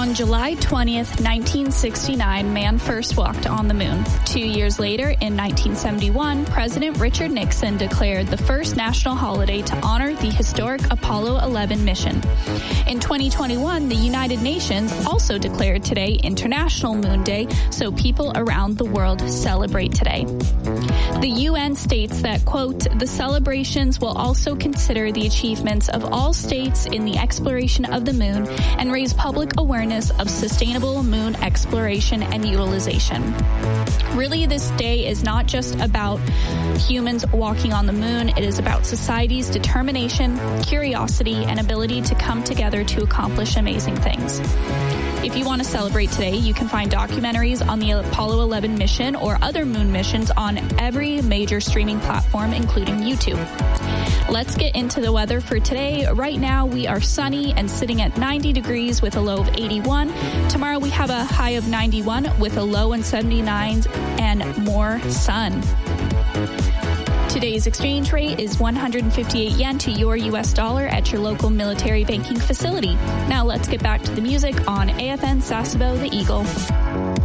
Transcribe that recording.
On July 20th, 1969, man first walked on the moon. 2 years later, in 1971, President Richard Nixon declared the first national holiday to honor the historic Apollo 11 mission. In 2021, the United Nations also declared today International Moon Day, so people around the world celebrate today. The UN states that, quote, the celebrations will also consider the achievements of all states in the exploration of the moon and raise public awareness of sustainable moon exploration and utilization. Really, this day is not just about humans walking on the moon. It is about society's determination, curiosity, and ability to come together to accomplish amazing things. If you want to celebrate today, you can find documentaries on the Apollo 11 mission or other moon missions on every major streaming platform, including YouTube. Let's get into the weather for today. Right now, we are sunny and sitting at 90 degrees with a low of 81. Tomorrow, we have a high of 91 with a low in 79s and more sun. Today's exchange rate is 158 yen to your U.S. dollar at your local military banking facility. Now let's get back to the music on AFN Sasebo, the Eagle.